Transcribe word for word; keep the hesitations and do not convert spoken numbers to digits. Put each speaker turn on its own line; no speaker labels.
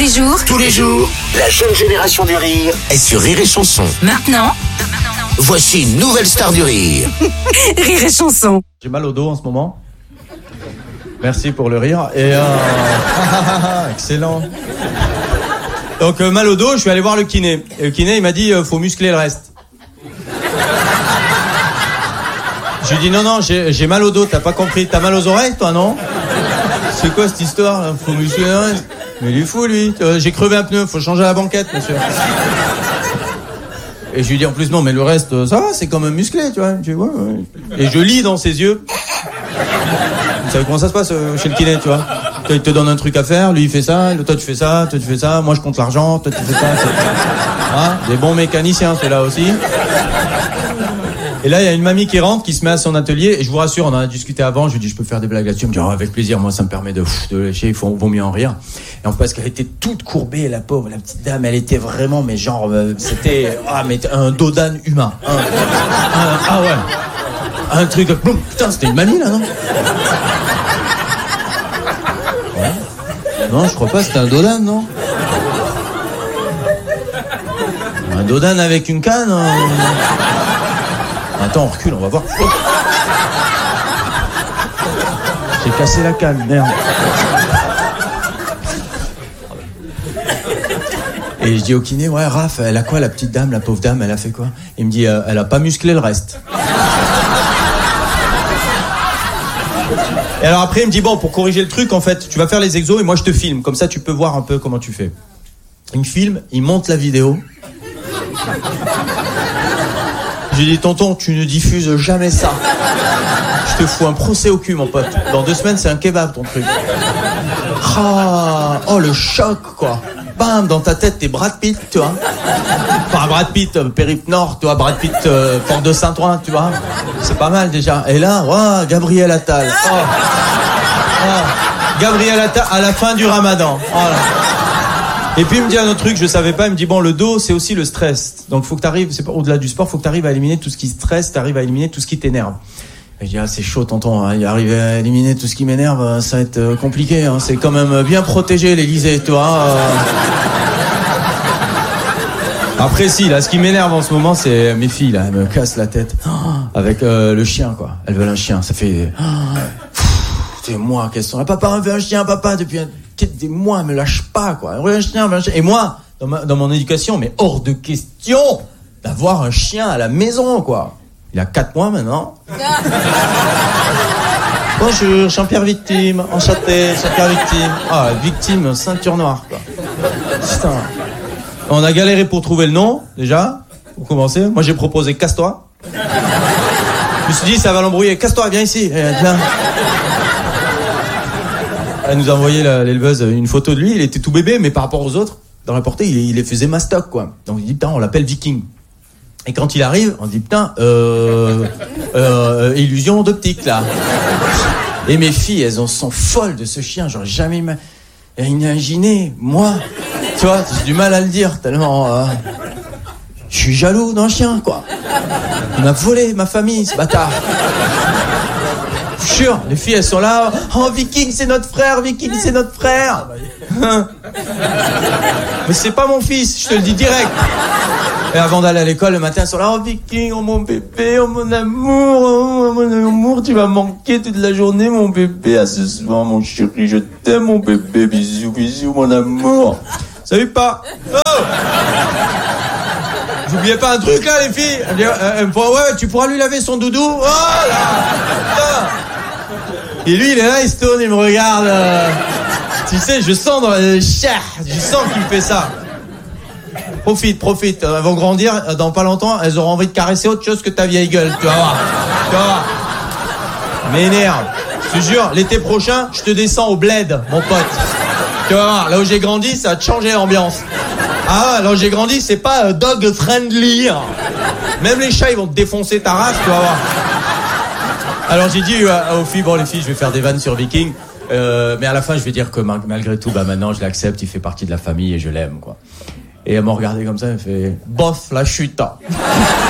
les jours.
Tous les jours, la jeune génération du rire est sur Rire et Chanson.
Maintenant,
Voici une nouvelle star du rire.
Rire et Chanson.
J'ai mal au dos en ce moment. Merci pour le rire. Et euh... excellent. Donc euh, mal au dos, je suis allé voir le kiné. Et le kiné, il m'a dit, euh, faut muscler le reste. Je lui ai dit, non, non, j'ai, j'ai mal au dos, t'as pas compris. T'as mal aux oreilles, toi, non? C'est quoi cette histoire, là? Faut muscler le reste. Mais il est fou, lui. Euh, j'ai crevé un pneu, faut changer la banquette, monsieur. Et je lui dis en plus, non, mais le reste, ça va, c'est quand même musclé, tu vois. Tu vois ouais. Et je lis dans ses yeux. Vous savez comment ça se passe euh, chez le kiné, tu vois. Il te donne un truc à faire, lui il fait ça, toi tu fais ça, toi tu fais ça, moi je compte l'argent, toi tu fais ça. Hein, des bons mécaniciens, c'est là aussi. Et là, il y a une mamie qui rentre, qui se met à son atelier, et je vous rassure, on en a discuté avant, je lui dis, je peux faire des blagues là-dessus, elle me dit, oh, avec plaisir, moi ça me permet de, de lécher, il faut, vaut mieux en rire. Et en fait, parce qu'elle était toute courbée, la pauvre, la petite dame, elle était vraiment, mais genre, euh, c'était, ah, mais un dos d'âne humain. Un, un, ah ouais. Un truc, boum, putain, c'était une mamie là, non? Ouais. Non, je crois pas, c'était un dos d'âne, non? Un dos d'âne avec une canne, hein. Attends, on recule, on va voir. Oh. J'ai cassé la canne, merde. Et je dis au kiné, ouais, Raph, elle a quoi, la petite dame, la pauvre dame, elle a fait quoi? Il me dit, euh, elle a pas musclé le reste. Et alors après, il me dit, bon, pour corriger le truc, en fait, tu vas faire les exos et moi je te filme. Comme ça, tu peux voir un peu comment tu fais. Il me filme, il monte la vidéo. J'ai dit, tonton, tu ne diffuses jamais ça. Je te fous un procès au cul, mon pote. Dans deux semaines, c'est un kebab, ton truc. Ah, oh, le choc, quoi. Bam, dans ta tête, t'es Brad Pitt, tu vois. Enfin, Brad Pitt, euh, Périple Nord, tu vois. Brad Pitt, euh, Porte de Saint-Ouen, tu vois. C'est pas mal, déjà. Et là, wow, Gabriel Attal. Oh. Oh. Gabriel Attal à la fin du ramadan. Oh là. Et puis il me dit un autre truc, je savais pas, il me dit bon, le dos c'est aussi le stress. Donc faut que t'arrives, c'est pas au-delà du sport, faut que t'arrives à éliminer tout ce qui stresse, t'arrives à éliminer tout ce qui t'énerve. Et je dis ah c'est chaud tonton, hein, arriver à éliminer tout ce qui m'énerve, ça va être compliqué, hein. C'est quand même bien protégé l'Élysée, toi. Hein. Après si, là ce qui m'énerve en ce moment c'est mes filles là, elles me cassent la tête avec euh, le chien quoi. Elles veulent un chien, ça fait c'est moi qu'elles sont là, papa on veut un chien, papa depuis un des mois, me lâche pas, quoi. Un chien, un chien. Et moi, dans, ma, dans mon éducation, mais hors de question d'avoir un chien à la maison, quoi. Il a quatre mois maintenant. Bonjour, Jean-Pierre Victime, enchanté, Jean-Pierre Victime. Ah, Victime, ceinture noire, quoi. Putain. On a galéré pour trouver le nom, déjà, pour commencer. Moi, j'ai proposé Casse-toi. Je me suis dit, ça va l'embrouiller. Casse-toi, viens ici. Viens. Elle nous a envoyé la, l'éleveuse une photo de lui, il était tout bébé, mais par rapport aux autres, dans la portée, il, il les faisait mastoc, quoi. Donc il dit, putain, on l'appelle Viking. Et quand il arrive, on dit, putain, euh, euh, illusion d'optique, là. Et mes filles, elles en sont folles de ce chien, j'aurais jamais imaginé, moi, tu vois, j'ai du mal à le dire, tellement, euh, je suis jaloux d'un chien, quoi. Il m'a volé ma famille, ce bâtard. Sûr, les filles elles sont là. Oh Viking c'est notre frère, Viking c'est notre frère. Mais c'est pas mon fils, je te le dis direct. Et avant d'aller à l'école le matin elles sont là. Oh Viking, oh mon bébé, oh mon amour, oh mon amour, tu vas manquer toute la journée mon bébé. À ce soir mon chéri, je t'aime mon bébé, bisous bisous mon amour. Salut pas. Oh j'oubliais pas un truc là les filles. Elle me dit, euh, elle me dit, ouais tu pourras lui laver son doudou. Oh là putain. Et lui, il est là, il se tourne, il me regarde. Euh... Tu sais, je sens dans la chair, je sens qu'il fait ça. Profite, profite. Elles vont grandir, dans pas longtemps, elles auront envie de caresser autre chose que ta vieille gueule. Tu vas voir. Tu vas voir. M'énerve. Je te jure, l'été prochain, je te descends au bled, mon pote. Tu vas voir, là où j'ai grandi, ça a changé l'ambiance. Ah, là où j'ai grandi, c'est pas euh, dog friendly. Même les chats, ils vont te défoncer ta race, tu vas voir. Alors j'ai dit euh, aux filles, bon les filles, je vais faire des vannes sur Viking, euh, mais à la fin je vais dire que malgré tout, bah maintenant je l'accepte, il fait partie de la famille et je l'aime, quoi. Et elle m'a regardé comme ça, elle fait, bof la chute.